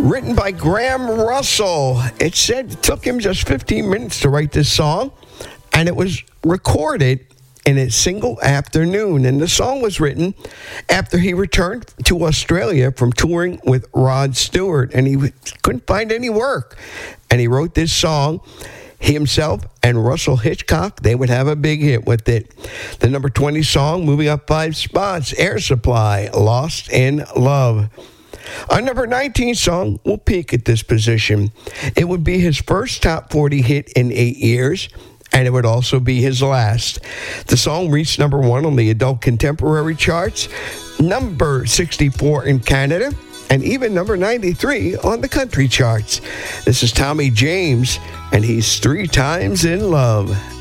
written by Graham Russell. It said it took him just 15 minutes to write this song, and it was recorded in a single afternoon. And the song was written after he returned to Australia from touring with Rod Stewart, and he couldn't find any work. And he wrote this song. He himself and Russell Hitchcock, they would have a big hit with it. The number 20 song, moving up 5 spots, Air Supply, Lost in Love. Our number 19 song will peak at this position. It would be his first top 40 hit in 8 years, and it would also be his last. The song reached number 1 on the adult contemporary charts, number 64 in Canada, and even number 93 on the country charts. This is Tommy James, and he's 3 Times in Love.